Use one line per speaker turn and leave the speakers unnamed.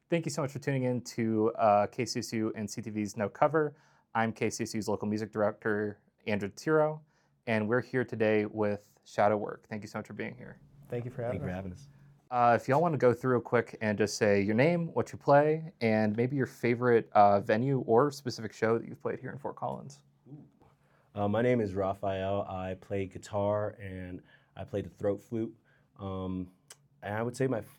Thank you so much for tuning in to KCSU and CTV's No Cover. I'm KCSU's local music director, Andrew Tiro, and we're here today with Shadow Work. Thank you so much for being here.
Thank you for
Thank you for
having us.
having us.
If y'all want to go through real quick and just say your name, what you play, and maybe your favorite venue or specific show that you've played here in Fort Collins.
My name is Raphael. I play guitar and I play the throat flute. And I would say my